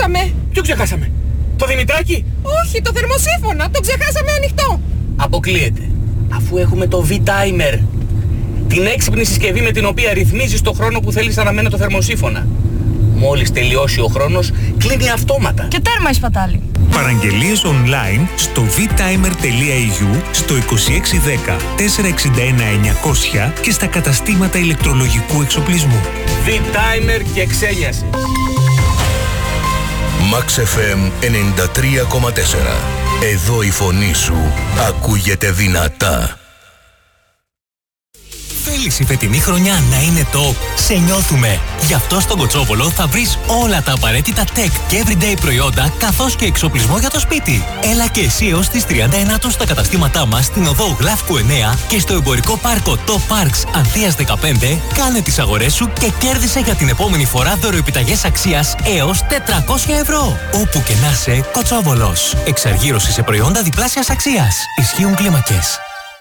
ξεχάσαμε. Ποιο ξεχάσαμε? Το Δημητράκη? Όχι, το θερμοσύφωνα. Το ξεχάσαμε ανοιχτό. Αποκλείεται. Αφού έχουμε το V-Timer. Την έξυπνη συσκευή με την οποία ρυθμίζεις το χρόνο που θέλεις να αναμένει το θερμοσύφωνα. Μόλις τελειώσει ο χρόνος, κλείνει αυτόματα. Και τέρμα η σπατάλη. Παραγγελίες online στο vtimer.eu, στο 2610 461 900 και στα καταστήματα ηλεκτρολογικού εξοπλισμού. V-Timer και ξένιασε. Max FM 93,4. Εδώ η φωνή σου ακούγεται δυνατά. Θέλεις η φετινή χρονιά να είναι top? Σε νιώθουμε! Γι' αυτό στον Κοτσόβολο θα βρεις όλα τα απαραίτητα tech και everyday προϊόντα, καθώς και εξοπλισμό για το σπίτι. Έλα και εσύ έως τις 39 στα καταστήματά μας στην οδό Γλάφκου 9 και στο εμπορικό πάρκο Top Parks Ανθίας 15. Κάνε τις αγορές σου και κέρδισε για την επόμενη φορά δωροεπιταγές αξίας έως 400 ευρώ. Όπου και να είσαι, Κοτσόβολος. Εξαργύρωση σε προϊόντα διπλάσιας αξίας. Ισχύουν κλίμακες.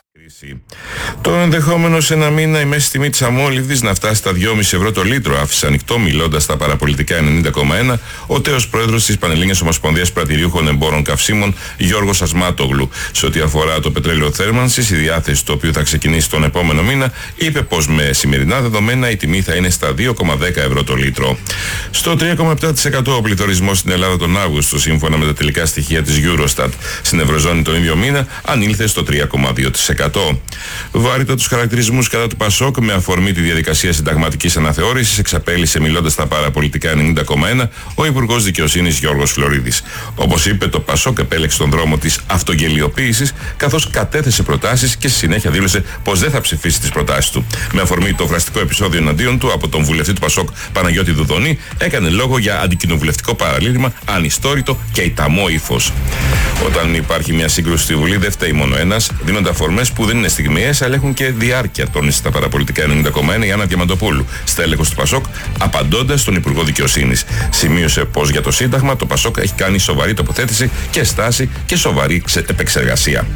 Το ενδεχόμενο σε ένα μήνα η μέση τιμή της αμόλυβδης να φτάσει στα 2,5 ευρώ το λίτρο άφησε ανοιχτό, μιλώντας στα παραπολιτικά 90,1 ο τέος πρόεδρος της Πανελλήνιας Ομοσπονδίας Πρατηριούχων Εμπόρων Καυσίμων Γιώργος Ασμάτογλου. Σε ό,τι αφορά το πετρέλαιο θέρμανσης, η διάθεση το οποίο θα ξεκινήσει τον επόμενο μήνα, είπε πως με σημερινά δεδομένα η τιμή θα είναι στα 2,10 ευρώ το λίτρο. Στο 3,7% ο πληθωρισμός στην Ελλάδα τον Αύγουστο, σύμφωνα με τα τελικά στοιχεία της Eurostat. Στην Ευρωζώνη τον ίδιο μήνα ανήλθε στο 3,2%. Βάρητα τους χαρακτηρισμούς κατά του ΠΑΣΟΚ με αφορμή τη διαδικασία συνταγματικής αναθεώρησης εξαπέλυσε, μιλώντας στα παραπολιτικά 90,1 ο Υπουργός Δικαιοσύνης Γιώργος Φλωρίδης. Όπως είπε, το ΠΑΣΟΚ επέλεξε τον δρόμο της αυτογελιοποίησης, καθώς κατέθεσε προτάσεις και στη συνέχεια δήλωσε πως δεν θα ψηφίσει τις προτάσεις του. Με αφορμή το βραστικό επεισόδιο εναντίον του από τον βουλευτή του ΠΑΣΟΚ Παναγιώτη Δουδονή, έκανε λόγο για αντικοινοβουλευτικό παραλήρημα, ανιστόρητο και ηταμό ύφος. Όταν υπάρχει μια σύγκρουση στη Βουλή, δεν φταίει μόνο ένας, δίνονται αφορμές που δεν είναι στιγμιαίες, αλλά έχουν και διάρκεια, τόνισε στα παραπολιτικά 90,1 η Άννα Διαμαντοπούλου, στέλεχος του ΠΑΣΟΚ, απαντώντας στον Υπουργό Δικαιοσύνης. Σημείωσε πως για το Σύνταγμα το ΠΑΣΟΚ έχει κάνει σοβαρή τοποθέτηση και στάση και σοβαρή επεξεργασία.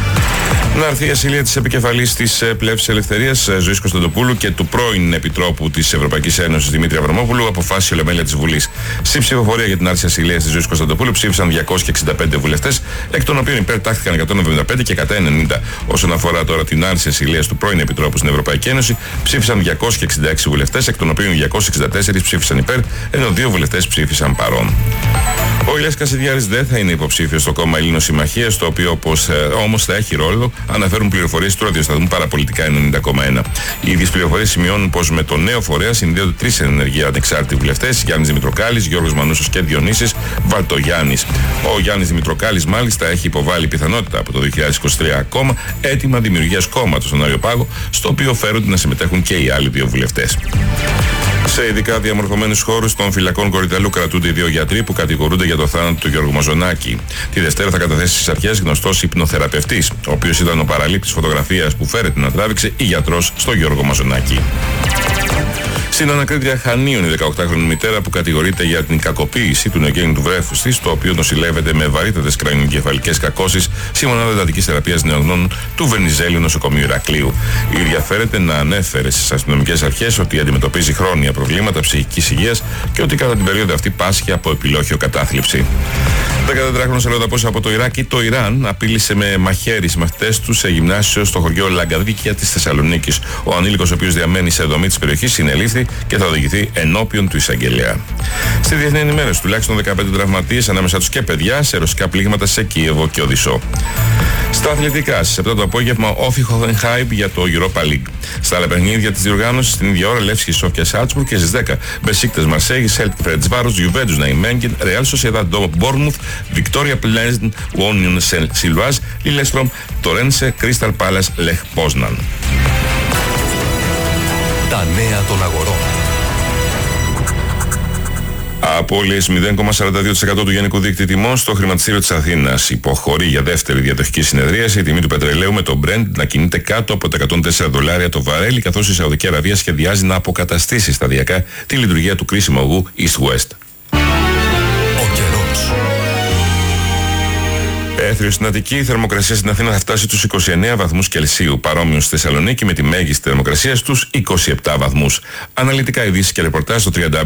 Να έρθει η ασυλία της επικεφαλής της Πλεύσης Ελευθερίας, Ζωής Κωνσταντοπούλου, και του πρώην Επιτρόπου της Ευρωπαϊκής Ένωσης, Δημήτρη Αβραμόπουλου, αποφάσισε η Ολομέλεια της Βουλής. Στη ψηφοφορία για την άρση ασυλίας της Ζωής Κωνσταντοπούλου ψήφισαν 265 βουλευτές, εκ των οποίων υπέρ τάχθηκαν 175 και κατά 90. Όσον αφορά τώρα την άρση ασυλίας του πρώην Επιτρόπου στην Ευρωπαϊκή Ένωση, ψήφισαν 266 βουλευτές, εκ των οποίων 264 ψήφισαν υπέρ, ενώ 2 βουλευτές ψήφισαν παρόν. Ο Ηλίας Κασιδιάρης δεν θα είναι υποψήφιος στο κόμμα Ελλήνος Συμμαχίας, το οποίο όμως θα έχει ρόλο, αναφέρουν πληροφορίες του ραδιοσταθμού Παραπολιτικά 90,1. Οι ίδιες πληροφορίες σημειώνουν πως με τον νέο φορέα συνδέονται 3 ενεργεία ανεξάρτητοι βουλευτές: Γιάννης Δημητροκάλης, Γιώργος Μανούσος και Διονύσης Βαλτογιάννης. Ο Γιάννης Δημητροκάλης, μάλιστα, έχει υποβάλει πιθανότητα από το 2023 ακόμα έτοιμα δημιουργίας κόμματος στον Άριο Πάγο, στο οποίο φέρονται να συμμετέχουν και οι άλλοι 2 βουλευτές. Σε ειδικά διαμορφωμένους χώρους των φυλακών Κορυδαλού κρατούνται οι 2 γιατροί που κατηγορούνται για το θάνατο του Γιώργου Μαζονάκη. Τη Δευτέρα θα καταθέσει στις αρχές γνωστός υπνοθεραπευτής, ο οποίος ήταν ο παραλήπτης φωτογραφίας που φέρεται να τράβηξε η γιατρός στο Γιώργο Μαζονάκη. Στην ανακρίτρια Χανίων, η 18χρονη μητέρα που κατηγορείται για την κακοποίηση του νεογέννητου βρέφους της, το οποίο νοσηλεύεται με βαρύτατες κρανιογκεφαλικές κακώσεις στη μονάδα εντατικής θεραπείας νεογνών του Βενιζέλιου Νοσοκομείου Ηρακλείου. Η ίδια φέρεται να ανέφερε στις αστυνομικές αρχές ότι αντιμετωπίζει χρόνια προβλήματα ψυχικής υγείας και ότι κατά την περίοδο αυτή πάσχει από επιλόχιο κατάθλιψη. 14χρονος αλλοδαπός από το Ιράκ ή το Ιράν απείλησε με μαχαίρι συμμαθητές του σε γυμνάσιο στο χωριό Λαγκαδίκια της Θεσσαλονίκης. Ο ανήλικος, ο οποίος διαμένει σε δομή της περιοχής, συνελήφθη και θα οδηγηθεί ενώπιον του εισαγγελέα. Στη διεθνή ενημέρωση, τουλάχιστον 15 τραυματίες, ανάμεσα τους και παιδιά, σε ρωσικά πλήγματα σε Κίεβο και Οδυσσό. Στα αθλητικά, στις 7 το απόγευμα, Όφι Χόφενχάιμ για το Europa League. Στα άλλα παιχνίδια της διοργάνωσης, την ίδια ώρα, Λεύσκη Σόφια Σάλτσμπουργκ και στις 10 Μπεσίκτες Μαρσέγη, Σέλτικ Φρεντσβάρος, Γιουβέντους Ναϊμέγγεν, Ρεάλ Σοσιεδάδ Μπόρνμουθ, Βικτόρια Πλέζν, Ουόνιον Σιλβάζ, Λίλεστρομ, Τορένσε, Κρίσταλ Πάλας, Λεχ Πόσναν. Τα νέα των αγορών. Απώλειες 0,42% του γενικού δείκτη τιμών στο χρηματιστήριο της Αθήνας. Υποχωρεί για δεύτερη διαδοχική συνεδρίαση η τιμή του πετρελαίου με το Brent να κινείται κάτω από τα $104 το βαρέλι, καθώς η Σαουδική Αραβία σχεδιάζει να αποκαταστήσει σταδιακά τη λειτουργία του κρίσιμου ογού East-West. Έθριο στην Αττική, η θερμοκρασία στην Αθήνα θα φτάσει τους 29 βαθμούς Κελσίου, παρόμοιο στη Θεσσαλονίκη με τη μέγιστη θερμοκρασία στους 27 βαθμούς. Αναλυτικά ειδήσεις και ρεπορτάζ στο